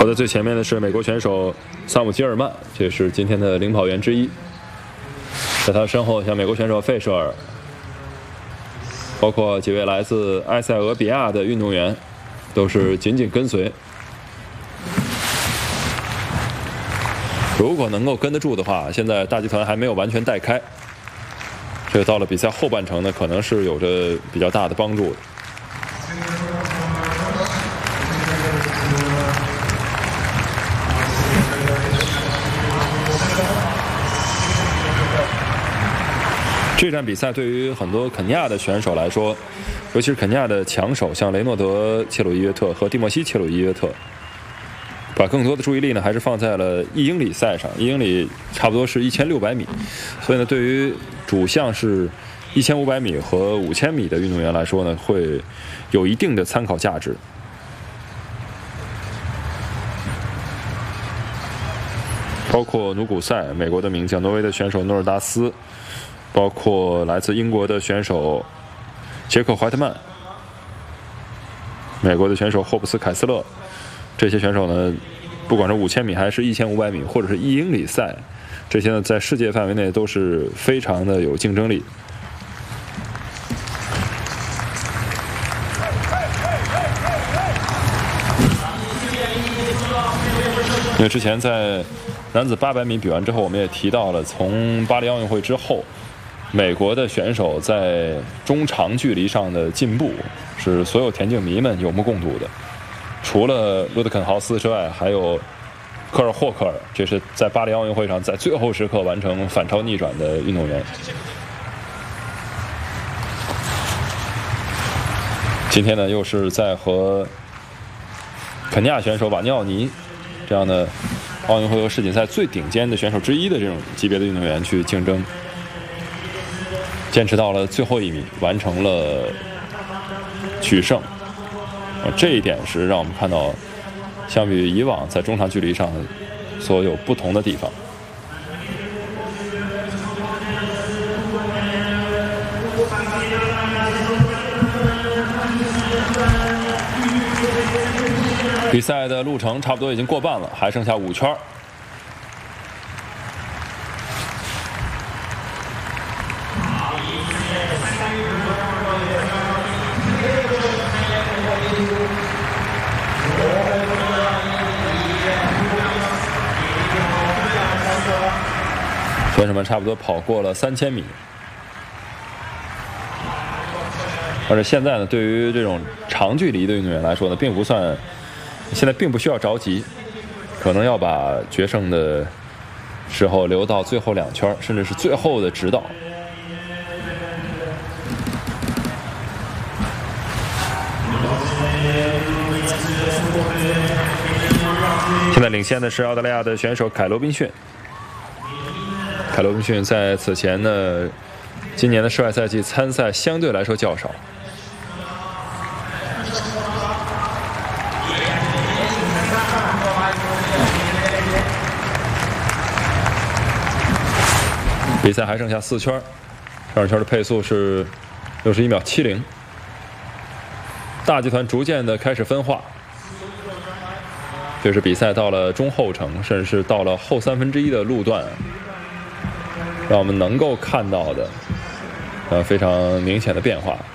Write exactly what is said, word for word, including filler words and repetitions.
跑在最前面的是美国选手萨姆基尔曼，这是今天的领跑员之一。在他身后，像美国选手费舍尔，包括几位来自埃塞俄比亚的运动员，都是紧紧跟随。如果能够跟得住的话，现在大集团还没有完全带开，这个到了比赛后半程呢，可能是有着比较大的帮助的。这场比赛对于很多肯尼亚的选手来说，尤其是肯尼亚的强手，像雷诺德·切鲁伊约特和蒂莫西·切鲁伊约特，把更多的注意力呢还是放在了一英里赛上。一英里差不多是一千六百米，所以呢，对于主项是一千五百米和五千米的运动员来说呢，会有一定的参考价值。包括努古塞，美国的名将，挪威的选手诺尔达斯，包括来自英国的选手杰克·怀特曼，美国的选手霍普斯·凯斯勒，这些选手呢，不管是五千米还是一千五百米，或者是一英里赛，这些呢在世界范围内都是非常的有竞争力。因为之前在男子八百米比完之后，我们也提到了，从巴黎奥运会之后，美国的选手在中长距离上的进步是所有田径迷们有目共睹的。除了路德肯豪斯之外，还有科尔霍克尔，这是在巴黎奥运会上在最后时刻完成反超逆转的运动员。今天呢，又是在和肯尼亚选手瓦尼奥尼这样的奥运会和世锦赛最顶尖的选手之一的这种级别的运动员去竞争，坚持到了最后一米，完成了取胜。这一点是让我们看到，相比于以往在中长距离上所有不同的地方。比赛的路程差不多已经过半了，还剩下五圈。选手们差不多跑过了三千米，而且现在呢，对于这种长距离的运动员来说呢，并不算，现在并不需要着急，可能要把决胜的时候留到最后两圈，甚至是最后的直道。现在领先的是澳大利亚的选手凯罗宾逊。凯罗宾逊在此前呢，今年的世外赛季参赛相对来说较少。比赛还剩下四圈，上圈的配速是六十一秒七零。大集团逐渐的开始分化，这是比赛到了中后程，甚至是到了后三分之一的路段，让我们能够看到的呃非常明显的变化。